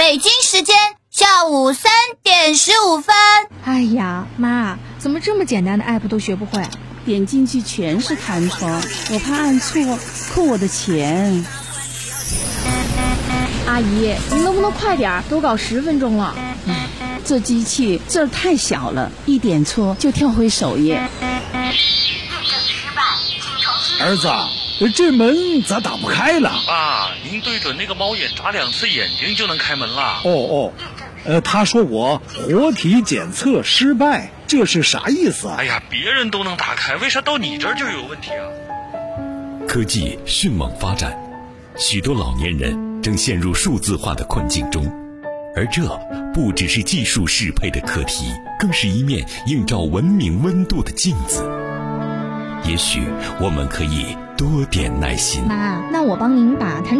北京时间下午3点15分。 哎呀，妈，怎么这么简单的 app 都学不会？ 点进去全是弹窗，我怕按错扣我的钱。 阿姨，您能不能快点？都搞10分钟了。 这机器字儿太小了，一点错就跳回首页。 儿子，这门咋打不开了？ 爸，您对准那个猫眼眨2次眼睛就能开门了。 他说我活体检测失败，这是啥意思啊？ 哎呀，别人都能打开，为啥到你这儿就有问题啊？ 科技迅猛发展，许多老年人正陷入数字化的困境中，而这不只是技术适配的课题，更是一面映照文明温度的镜子。也许我们可以多点耐心。 妈，那我帮您把弹